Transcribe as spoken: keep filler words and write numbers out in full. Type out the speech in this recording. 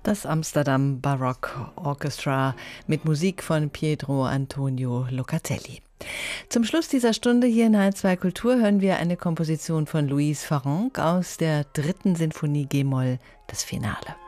Das Amsterdam Baroque Orchestra mit Musik von Pietro Antonio Locatelli. Zum Schluss dieser Stunde hier in H zwei Kultur hören wir eine Komposition von Louise Farrenc aus der dritten Sinfonie G-Moll, das Finale.